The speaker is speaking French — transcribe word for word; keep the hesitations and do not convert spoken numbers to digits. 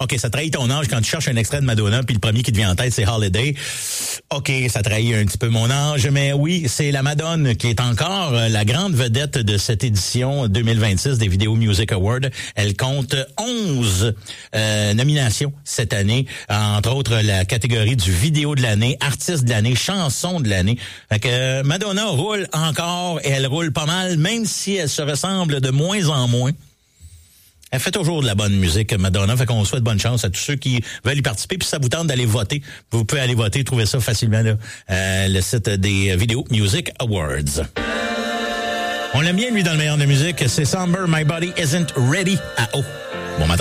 OK, ça trahit ton âge quand tu cherches un extrait de Madonna, puis le premier qui te vient en tête, c'est Holiday. OK, ça trahit un petit peu mon âge, mais oui, c'est la Madone qui est encore la grande vedette de cette édition deux mille vingt-six des Video Music Awards. Elle compte onze euh, nominations cette année, entre autres la catégorie du vidéo de l'année, artiste de l'année, chanson de l'année. Fait que euh, Madonna roule encore et elle roule pas mal, même si elle se ressemble de moins en moins. Elle fait toujours de la bonne musique, Madonna. Fait qu'on souhaite bonne chance à tous ceux qui veulent y participer. Puis ça vous tente d'aller voter, vous pouvez aller voter, trouver ça facilement là, euh, le site des Video Music Awards. On l'aime bien, lui, dans le meilleur de musique. C'est Somber, My Body Isn't Ready. Ah oh, bon matin.